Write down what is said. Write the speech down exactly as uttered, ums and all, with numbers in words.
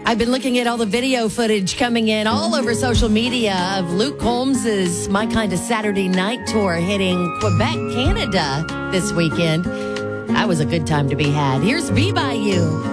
I've been looking at all the video footage coming in all over social media of Luke Combs's My Kind of Saturday Night tour hitting Quebec, Canada this weekend. That was a good time to be had. Here's Be By You.